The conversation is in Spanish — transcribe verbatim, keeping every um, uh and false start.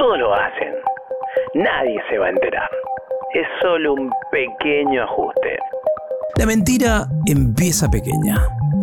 Todos lo hacen. Nadie se va a enterar. Es solo un pequeño ajuste. La mentira empieza pequeña,